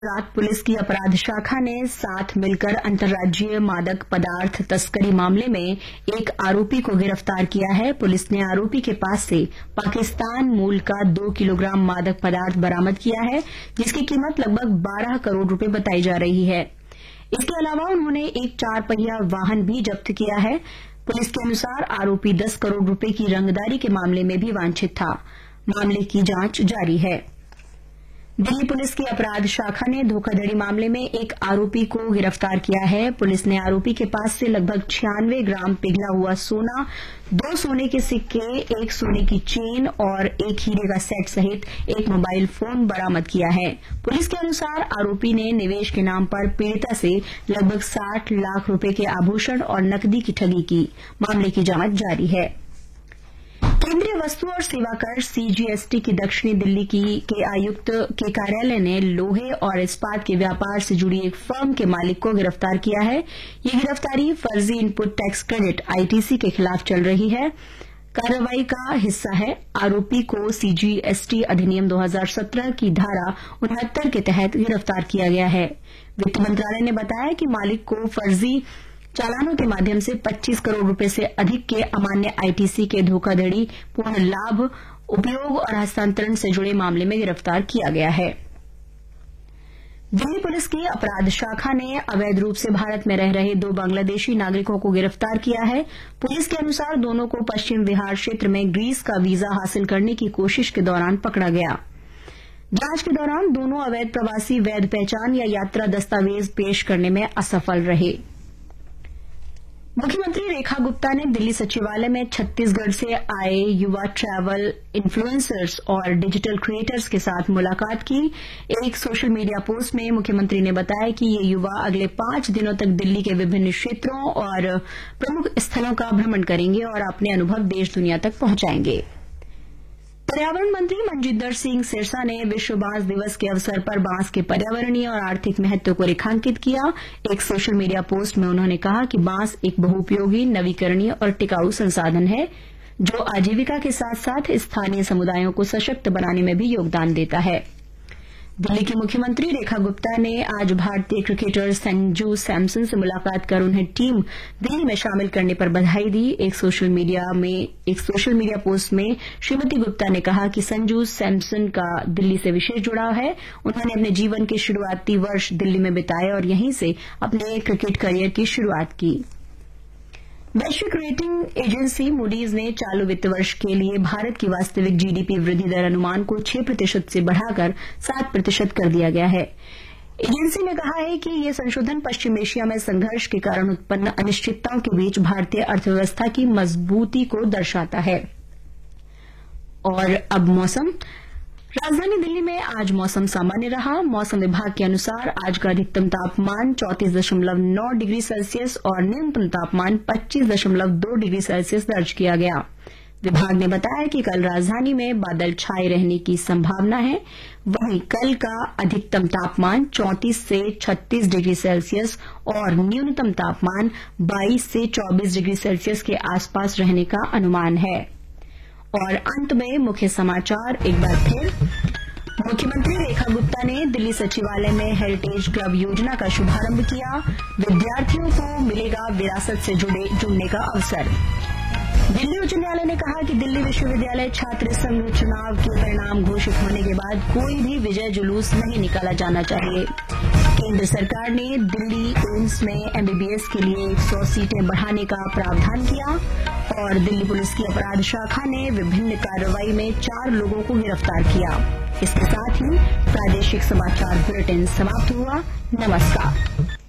रात पुलिस की अपराध शाखा ने साथ मिलकर अंतर्राज्यीय मादक पदार्थ तस्करी मामले में एक आरोपी को गिरफ्तार किया है। पुलिस ने आरोपी के पास से पाकिस्तान मूल का 2 किलोग्राम मादक पदार्थ बरामद किया है, जिसकी कीमत लगभग 12 करोड़ रुपए बताई जा रही है। इसके अलावा उन्होंने एक 4 पहिया वाहन भी जब्त किया है। पुलिस के अनुसार आरोपी 10 करोड़ रुपए की रंगदारी के मामले में भी वांछित था। मामले की जांच जारी है। दिल्ली पुलिस की अपराध शाखा ने धोखाधड़ी मामले में एक आरोपी को गिरफ्तार किया है। पुलिस ने आरोपी के पास से लगभग 96 ग्राम पिघला हुआ सोना, 2 सोने के सिक्के, 1 सोने की चेन और 1 हीरे का सेट सहित एक मोबाइल फोन बरामद किया है। पुलिस के अनुसार आरोपी ने निवेश के नाम पर पीड़िता से लगभग 60 लाख रुपए के आभूषण और नकदी की ठगी की। मामले की जांच जारी है। केंद्रीय वस्तु और सेवा कर सीजीएसटी की दक्षिणी दिल्ली के आयुक्त के कार्यालय ने लोहे और इस्पात के व्यापार से जुड़ी एक फर्म के मालिक को गिरफ्तार किया है। ये गिरफ्तारी फर्जी इनपुट टैक्स क्रेडिट आईटीसी के खिलाफ चल रही है। कार्रवाई का हिस्सा है। आरोपी को सीजीएसटी अधिनियम 2017 की धारा 69 के तहत गिरफ्तार किया गया है। वित्त मंत्रालय ने बताया कि मालिक को फर्जी चालानों के माध्यम से 25 करोड़ रुपए से अधिक के अमान्य आईटीसी के धोखाधड़ी, पूर्ण लाभ, उपयोग और हस्तांतरण से जुड़े मामले में गिरफ्तार किया गया है। दिल्ली पुलिस की अपराध शाखा ने अवैध रूप से भारत में रह रहे 2 बांग्लादेशी नागरिकों को गिरफ्तार किया है। पुलिस के अनुसार दोनों को पश्चिम बिहार क्षेत्र में ग्रीस का वीजा हासिल करने की कोशिश के दौरान पकड़ा गया। जांच के दौरान दोनों अवैध प्रवासी वैध पहचान या यात्रा दस्तावेज पेश करने में असफल रहे। मुख्यमंत्री रेखा गुप्ता ने दिल्ली सचिवालय में छत्तीसगढ़ से आए युवा ट्रैवल इन्फ्लुएंसर्स और डिजिटल क्रिएटर्स के साथ मुलाकात की। एक सोशल मीडिया पोस्ट में मुख्यमंत्री ने बताया कि ये युवा अगले 5 दिनों तक दिल्ली के विभिन्न क्षेत्रों और प्रमुख स्थलों का भ्रमण करेंगे और अपने अनुभव देश दुनिया तक पहुंचाएंगे। पर्यावरण मंत्री मनजिंदर सिंह सिरसा ने विश्व बांस दिवस के अवसर पर बांस के पर्यावरणीय और आर्थिक महत्व को रेखांकित किया। एक सोशल मीडिया पोस्ट में उन्होंने कहा कि बांस एक बहुउपयोगी, नवीकरणीय और टिकाऊ संसाधन है, जो आजीविका के साथ साथ स्थानीय समुदायों को सशक्त बनाने में भी योगदान देता है। दिल्ली की मुख्यमंत्री रेखा गुप्ता ने आज भारतीय क्रिकेटर संजू सैमसन से मुलाकात कर उन्हें टीम दिल्ली में शामिल करने पर बधाई दी। एक सोशल मीडिया पोस्ट में श्रीमती गुप्ता ने कहा कि संजू सैमसन का दिल्ली से विशेष जुड़ाव है। उन्होंने अपने जीवन के शुरुआती वर्ष दिल्ली में बिताए और यहीं से अपने क्रिकेट करियर की शुरुआत की। वैश्विक रेटिंग एजेंसी मूडीज ने चालू वित्त वर्ष के लिए भारत की वास्तविक जीडीपी वृद्धि दर अनुमान को 6% से बढ़ाकर 7% कर दिया गया है। एजेंसी ने कहा है कि यह संशोधन पश्चिम एशिया में संघर्ष के कारण उत्पन्न अनिश्चितताओं के बीच भारतीय अर्थव्यवस्था की मजबूती को दर्शाता है। और अब मौसम। राजधानी दिल्ली में आज मौसम सामान्य रहा। मौसम विभाग के अनुसार आज का अधिकतम तापमान 34.9 डिग्री सेल्सियस और न्यूनतम तापमान 25.2 डिग्री सेल्सियस दर्ज किया गया। विभाग ने बताया कि कल राजधानी में बादल छाए रहने की संभावना है। वहीं कल का अधिकतम तापमान 34 से 36 डिग्री सेल्सियस और न्यूनतम तापमान 22 से 24 डिग्री सेल्सियस के आसपास रहने का अनुमान है। और अंत में मुख्य समाचार एक बार फिर। मुख्यमंत्री रेखा गुप्ता ने दिल्ली सचिवालय में हेरिटेज क्लब योजना का शुभारंभ किया। विद्यार्थियों को मिलेगा विरासत से जुड़ने का अवसर। दिल्ली उच्च न्यायालय ने कहा कि दिल्ली विश्वविद्यालय छात्र संघ चुनाव के परिणाम घोषित होने के बाद कोई भी विजय जुलूस नहीं निकाला जाना चाहिए। केंद्र सरकार ने दिल्ली एम्स में एमबीबीएस के लिए 100 सीटें बढ़ाने का प्रावधान किया। और दिल्ली पुलिस की अपराध शाखा ने विभिन्न कार्रवाई में 4 लोगों को गिरफ्तार किया। इसके साथ ही प्रादेशिक समाचार बुलेटिन समाप्त हुआ। नमस्कार।